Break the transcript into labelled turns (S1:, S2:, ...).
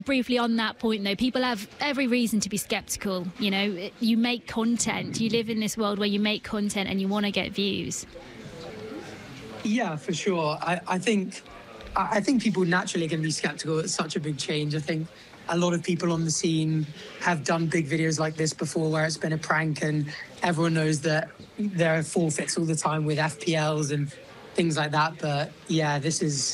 S1: Briefly on that point, though, people have every reason to be skeptical. You know, you make content, you live in this world where you make content and you want to get views.
S2: Yeah, for sure. I think people naturally are going to be skeptical. It's such a big change. I think a lot of people on the scene have done big videos like this before where it's been a prank, and everyone knows that there are forfeits all the time with FPLs and things like that. But yeah, this is